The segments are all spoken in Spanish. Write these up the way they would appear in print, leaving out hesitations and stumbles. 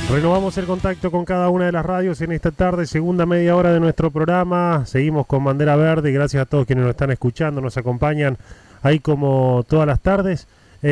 Renovamos el contacto con cada una de las radios en esta tarde, segunda media hora de nuestro programa. Seguimos con Bandera Verde. Gracias a todos quienes nos están escuchando, nos acompañan ahí como todas las tardes.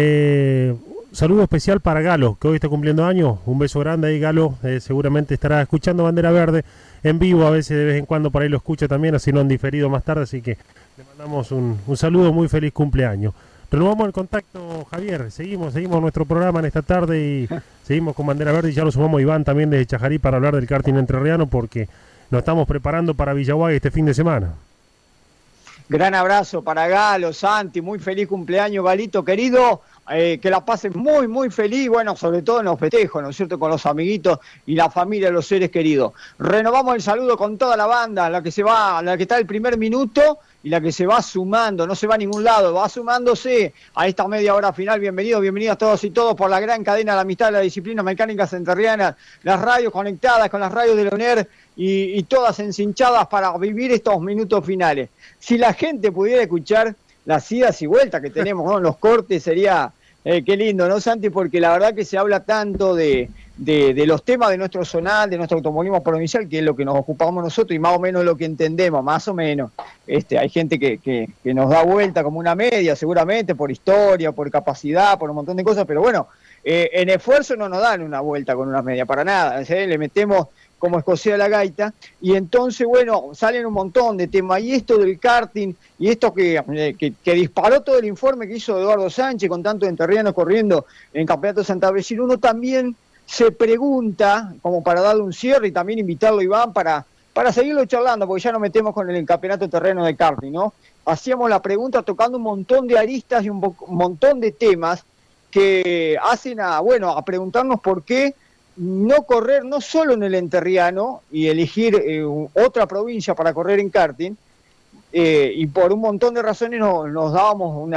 Saludo especial para Galo, que hoy está cumpliendo años. Un beso grande ahí, Galo. Seguramente estará escuchando Bandera Verde en vivo, a veces de vez en cuando por ahí lo escucha también, así no han diferido más tarde. Así que le mandamos un saludo, muy feliz cumpleaños. Renovamos el contacto, Javier. Seguimos nuestro programa en esta tarde y seguimos con Bandera Verde. Y ya lo sumamos Iván también desde Chajarí para hablar del karting entrerriano, porque nos estamos preparando para Villaguay este fin de semana. Gran abrazo para Galo, Santi, muy feliz cumpleaños, Galito querido, que la pasen muy feliz, bueno, sobre todo en los festejos, ¿no es cierto?, con los amiguitos y la familia, los seres queridos. Renovamos el saludo con toda la banda, la que está el primer minuto y la que se va sumando, no se va a ningún lado, va sumándose a esta media hora final. Bienvenidos todos y todos por la gran cadena de la amistad de las disciplinas mecánicas entrerrianas, las radios conectadas con las radios de la UNER y todas encinchadas para vivir estos minutos finales. Si la gente pudiera escuchar las idas y vueltas que tenemos, ¿no?, los cortes, sería qué lindo, ¿no, Santi? Porque la verdad que se habla tanto de los temas de nuestro zonal, de nuestro automovilismo provincial, que es lo que nos ocupamos nosotros y más o menos lo que entendemos, más o menos. Hay gente que nos da vuelta como una media, seguramente, por historia, por capacidad, por un montón de cosas, pero bueno, en esfuerzo no nos dan una vuelta con una media, para nada. Le metemos como escocía la gaita, y entonces, bueno, salen un montón de temas, y esto del karting, y esto que disparó todo el informe que hizo Eduardo Sánchez, con tantos entrerrianos corriendo en Campeonato Santa Fe, uno también se pregunta, como para darle un cierre, y también invitarlo a Iván para seguirlo charlando, porque ya nos metemos con el Campeonato Terreno de karting, ¿no? Hacíamos la pregunta tocando un montón de aristas y un montón de temas que hacen a preguntarnos por qué no correr no solo en el entrerriano y elegir otra provincia para correr en karting, y por un montón de razones nos dábamos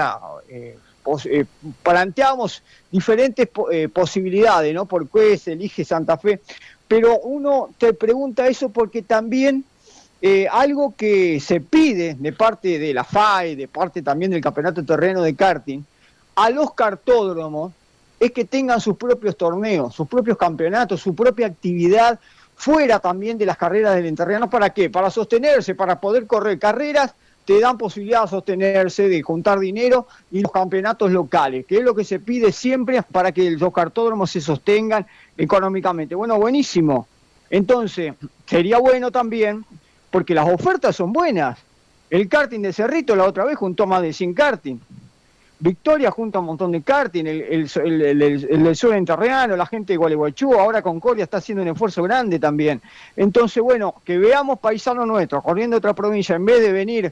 planteábamos diferentes posibilidades, ¿no? ¿Por qué se elige Santa Fe? Pero uno te pregunta eso porque también algo que se pide de parte de la FAE, de parte también del Campeonato Terreno de Karting, a los kartódromos, es que tengan sus propios torneos, sus propios campeonatos, su propia actividad fuera también de las carreras del entrerriano. ¿Para qué? Para sostenerse, para poder correr carreras, te dan posibilidad de sostenerse, de juntar dinero, y los campeonatos locales, que es lo que se pide siempre para que los kartódromos se sostengan económicamente. Bueno, buenísimo. Entonces, sería bueno también, porque las ofertas son buenas. El karting de Cerrito la otra vez juntó más de 100 karting. Victoria junta un montón de karting, el del sur entrerriano, la gente de Gualeguaychú, ahora Concordia está haciendo un esfuerzo grande también. Entonces, bueno, que veamos paisanos nuestros corriendo otra provincia en vez de venir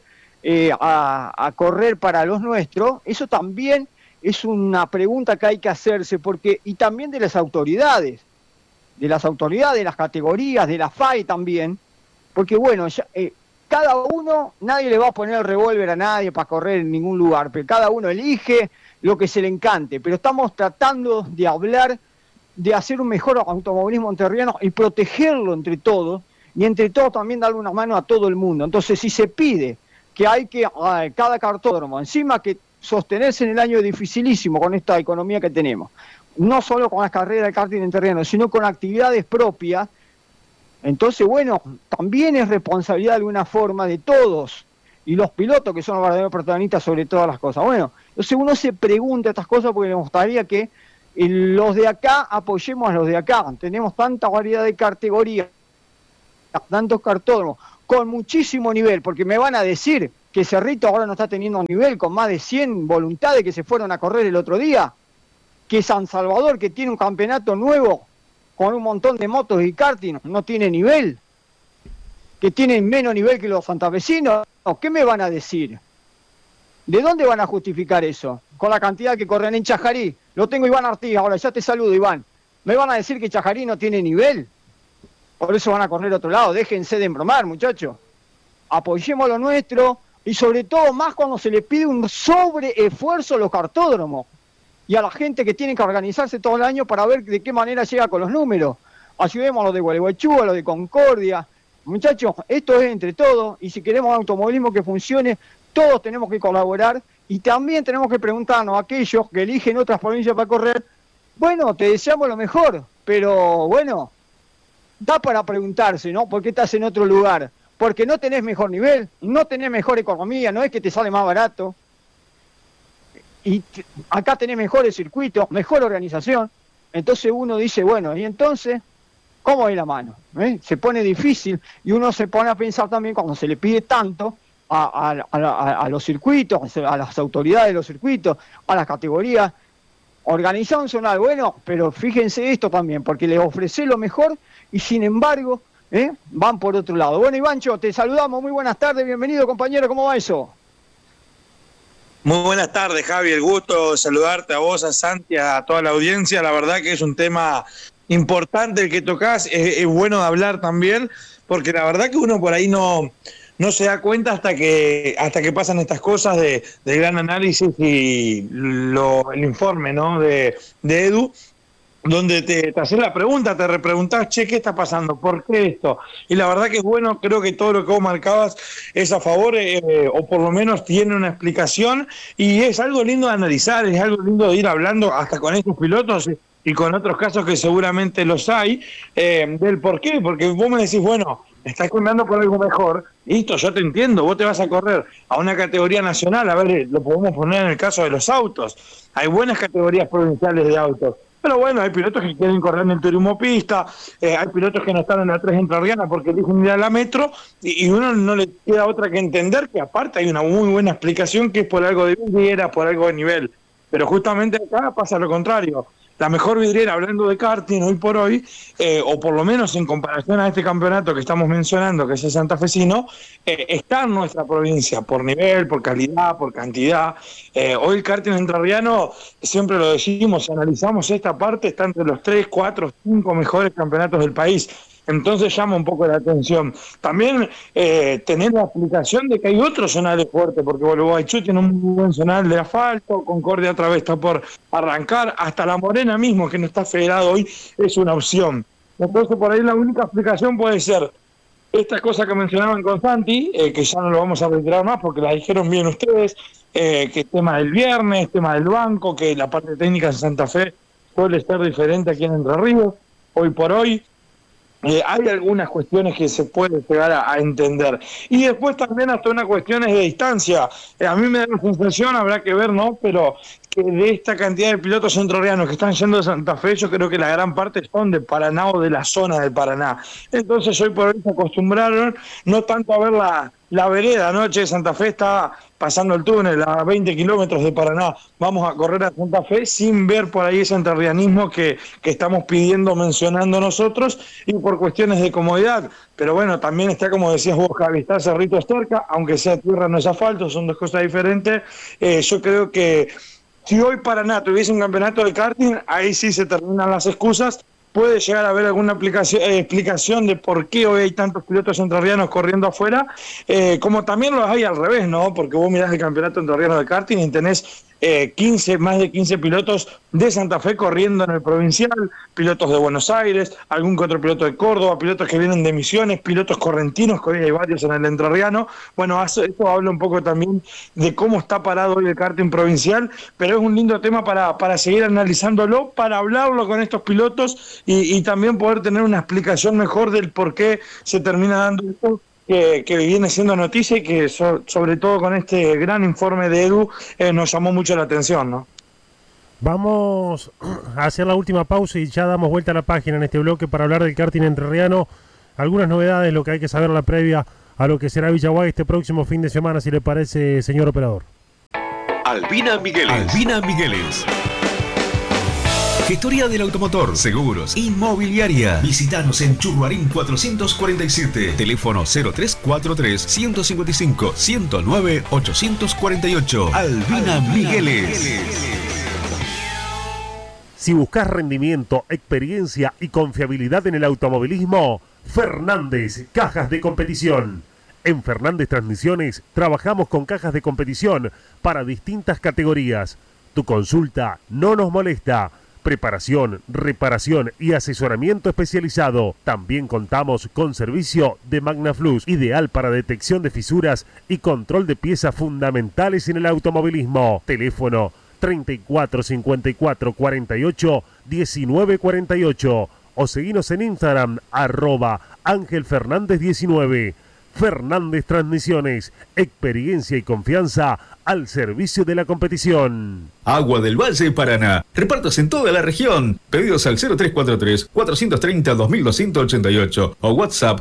a correr para los nuestros, eso también es una pregunta que hay que hacerse, y también de las autoridades, de las categorías, de la FAE también, porque bueno, cada uno, nadie le va a poner el revólver a nadie para correr en ningún lugar, pero cada uno elige lo que se le encante. Pero estamos tratando de hablar de hacer un mejor automovilismo entrerriano y protegerlo entre todos, y entre todos también darle una mano a todo el mundo. Entonces, si se pide que cada cartódromo, encima que sostenerse en el año dificilísimo con esta economía que tenemos, no solo con las carreras de karting entrerriano, sino con actividades propias, entonces, bueno, también es responsabilidad de alguna forma de todos, y los pilotos que son los verdaderos protagonistas sobre todas las cosas. Bueno, entonces uno se pregunta estas cosas porque me gustaría que los de acá apoyemos a los de acá. Tenemos tanta variedad de categorías, tantos cartódromos, con muchísimo nivel, porque me van a decir que Cerrito ahora no está teniendo nivel, con más de 100 voluntades que se fueron a correr el otro día, que San Salvador, que tiene un campeonato nuevo, con un montón de motos y karting, no tiene nivel, que tienen menos nivel que los santafesinos. ¿Qué me van a decir? ¿De dónde van a justificar eso? Con la cantidad que corren en Chajarí. Lo tengo Iván Artigas, ahora ya te saludo, Iván. ¿Me van a decir que Chajarí no tiene nivel? Por eso van a correr a otro lado. Déjense de embromar, muchachos. Apoyemos lo nuestro, y sobre todo más cuando se le pide un sobreesfuerzo a los cartódromos y a la gente que tiene que organizarse todo el año para ver de qué manera llega con los números. Ayudemos a los de Gualeguaychú, a los de Concordia. Muchachos, esto es entre todos, y si queremos un automovilismo que funcione, todos tenemos que colaborar, y también tenemos que preguntarnos a aquellos que eligen otras provincias para correr, bueno, te deseamos lo mejor, pero bueno, da para preguntarse, ¿no? ¿Por qué estás en otro lugar? Porque no tenés mejor nivel, no tenés mejor economía, no es que te sale más barato. Y acá tenés mejores circuitos, mejor organización. Entonces uno dice, bueno, y entonces, ¿cómo es la mano? Se pone difícil y uno se pone a pensar también cuando se le pide tanto a los circuitos, a las autoridades de los circuitos, a las categorías. Organizar un zonal, bueno, pero fíjense esto también, porque les ofrecé lo mejor y sin embargo van por otro lado. Bueno, Ivancho, te saludamos, muy buenas tardes, bienvenido compañero, ¿cómo va eso? Muy buenas tardes, Javi, el gusto de saludarte a vos, a Santi, a toda la audiencia. La verdad que es un tema importante el que tocás, es bueno de hablar también, porque la verdad que uno por ahí no se da cuenta hasta que pasan estas cosas de gran análisis y el informe, ¿no? de Edu, donde te haces la pregunta, te repreguntás, che, ¿qué está pasando? ¿Por qué esto? Y la verdad que es bueno, creo que todo lo que vos marcabas es a favor, o por lo menos tiene una explicación, y es algo lindo de analizar, es algo lindo de ir hablando hasta con estos pilotos y con otros casos que seguramente los hay, del por qué, porque vos me decís, bueno, estás cambiando por algo mejor, listo, yo te entiendo, vos te vas a correr a una categoría nacional, a ver, lo podemos poner en el caso de los autos, hay buenas categorías provinciales de autos, pero bueno, hay pilotos que quieren correr en el turismo pista, hay pilotos que no están en la 3 entrerriana porque eligen ir a la metro, y uno no le queda otra que entender que aparte hay una muy buena explicación que es por algo de vidriera, por algo de nivel, pero justamente acá pasa lo contrario. La mejor vidriera, hablando de karting hoy por hoy, o por lo menos en comparación a este campeonato que estamos mencionando, que es el santafesino, está en nuestra provincia, por nivel, por calidad, por cantidad. Hoy el karting entrerriano, siempre lo decimos, si analizamos esta parte, está entre los 3, 4, 5 mejores campeonatos del país. Entonces llama un poco la atención. También tener la explicación de que hay otros zonales fuertes, porque Gualeguaychú tiene un muy buen zonal de asfalto, Concordia otra vez está por arrancar, hasta La Morena mismo, que no está federado hoy, es una opción. Entonces por ahí la única explicación puede ser esta cosa que mencionaban con Santi, que ya no lo vamos a retirar más porque la dijeron bien ustedes, que el tema del viernes, tema del banco, que la parte técnica en Santa Fe suele ser diferente aquí en Entre Ríos, hoy por hoy. Hay algunas cuestiones que se puede llegar a entender. Y después también hasta unas cuestiones de distancia. A mí me da la sensación, habrá que ver, ¿no? Pero que de esta cantidad de pilotos entrerrianos que están yendo de Santa Fe, yo creo que la gran parte son de Paraná o de la zona de Paraná. Entonces hoy por hoy se acostumbraron no tanto a ver la vereda, ¿no? Che, Santa Fe está pasando el túnel a 20 kilómetros de Paraná, vamos a correr a Santa Fe sin ver por ahí ese entrerrianismo que estamos pidiendo, mencionando nosotros, y por cuestiones de comodidad. Pero bueno, también está, como decías vos, Javi, está Cerritos cerca, aunque sea tierra no es asfalto, son dos cosas diferentes. Yo creo que si hoy Paraná tuviese un campeonato de karting, ahí sí se terminan las excusas. Puede llegar a haber alguna explicación de por qué hoy hay tantos pilotos entrerrianos corriendo afuera, como también los hay al revés, ¿no? Porque vos mirás el campeonato entrerriano de karting y tenés más de 15 pilotos de Santa Fe corriendo en el provincial, pilotos de Buenos Aires, algún que otro piloto de Córdoba, pilotos que vienen de Misiones, pilotos correntinos, que hoy hay varios en el entrerriano. Bueno, eso habla un poco también de cómo está parado hoy el karting provincial, pero es un lindo tema para seguir analizándolo, para hablarlo con estos pilotos y también poder tener una explicación mejor del por qué se termina dando esto, que viene siendo noticia y que sobre todo con este gran informe de Edu nos llamó mucho la atención, ¿no? Vamos a hacer la última pausa y ya damos vuelta a la página en este bloque para hablar del karting entrerriano. Algunas novedades, lo que hay que saber en la previa a lo que será Villaguay este próximo fin de semana, si le parece, señor operador. Albina Migueles. Gestoría del automotor, seguros, inmobiliaria. Visítanos en Churruarín 447. Teléfono 0343-155-109-848. Albina Migueles. Si buscas rendimiento, experiencia y confiabilidad en el automovilismo, Fernández Cajas de Competición. En Fernández Transmisiones trabajamos con cajas de competición para distintas categorías. Tu consulta no nos molesta. Preparación, reparación y asesoramiento especializado. También contamos con servicio de Magnaflux, ideal para detección de fisuras y control de piezas fundamentales en el automovilismo. Teléfono 34 54 48 19 48. o seguinos en Instagram, @AngelFernández19. Fernández Transmisiones, experiencia y confianza al servicio de la competición. Agua del Valle Paraná. Repartos en toda la región. Pedidos al 0343-430-2288 o WhatsApp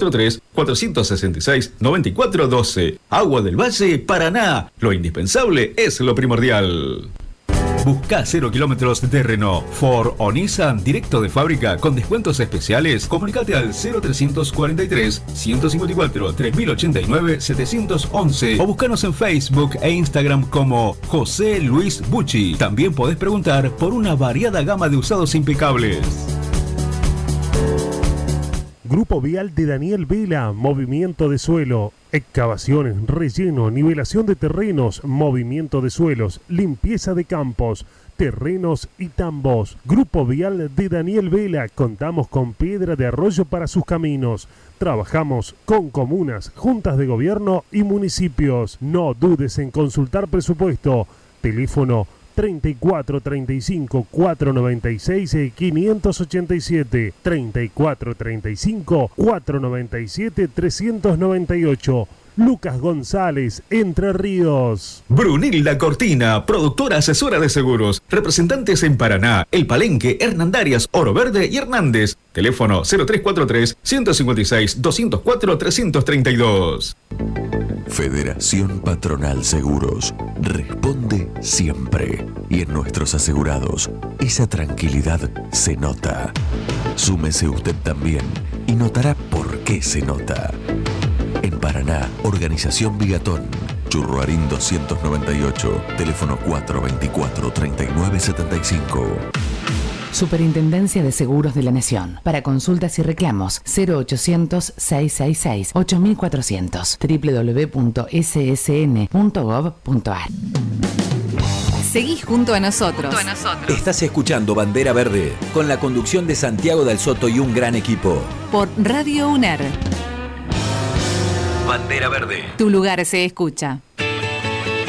343-466-9412. Agua del Valle Paraná. Lo indispensable es lo primordial. Busca 0 kilómetros de Renault, Ford o Nissan directo de fábrica con descuentos especiales. Comunicate al 0343 154 3089 711 o búscanos en Facebook e Instagram como José Luis Bucci. También podés preguntar por una variada gama de usados impecables. Grupo Vial de Daniel Vela, movimiento de suelo, excavaciones, relleno, nivelación de terrenos, movimiento de suelos, limpieza de campos, terrenos y tambos. Grupo Vial de Daniel Vela, contamos con piedra de arroyo para sus caminos. Trabajamos con comunas, juntas de gobierno y municipios. No dudes en consultar presupuesto. Teléfono 34 35 496 587, 34 35 497 398. Lucas González, Entre Ríos. Brunilda Cortina, productora asesora de seguros. Representantes en Paraná, El Palenque, Hernandarias, Oro Verde y Hernández. Teléfono 0343 156 204 332. Federación Patronal Seguros. Responde siempre. Y en nuestros asegurados, esa tranquilidad se nota. Súmese usted también y notará por qué se nota. En Paraná, Organización Bigatón, Churruarín 298, teléfono 424-3975. Superintendencia de Seguros de la Nación. Para consultas y reclamos, 0800-666-8400, www.ssn.gov.ar. Seguís junto a nosotros. Estás escuchando Bandera Verde, con la conducción de Santiago del Soto y un gran equipo. Por Radio UNER. Bandera Verde. Tu lugar se escucha.